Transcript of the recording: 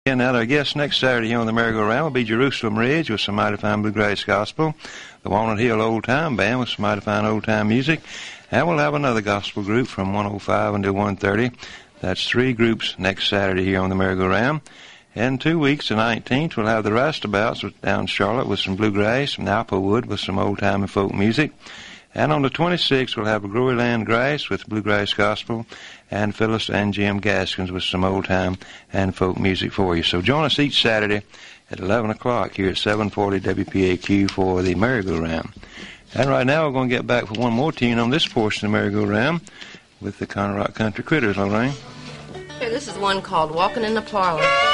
And now our guest next Saturday here on the Merry-Go-Round will be Jerusalem Ridge with some mighty fine bluegrass gospel, the Walnut Hill Old Time Band with some mighty fine old time music, and we'll have another gospel group from 1:05 until 1:30. That's 3 groups next Saturday here on the Merry-Go-Round. In 2 weeks, the 19th, we'll have the Roustabouts down in Charlotte with some bluegrass, and Applewood with some old-time and folk music. And on the 26th, we'll have a Gloryland Grass with bluegrass gospel, and Phyllis and Jim Gaskins with some old-time and folk music for you. So join us each Saturday at 11 o'clock here at 740 WPAQ for the Merry-Go-Round. And right now, we're going to get back for one more tune on this portion of the Merry-Go-Round with the Conrock Country Critters, Lorraine. Okay, this is one called Walking in the Parlor.